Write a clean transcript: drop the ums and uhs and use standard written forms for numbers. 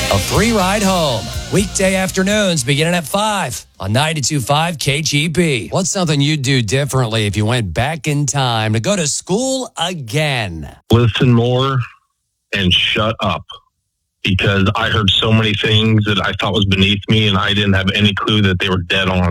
A free ride home. Weekday afternoons beginning at 5 on 92.5 KGB. What's something you'd do differently if you went back in time to go to school again? Listen more and shut up, because I heard so many things that I thought was beneath me, and I didn't have any clue that they were dead on.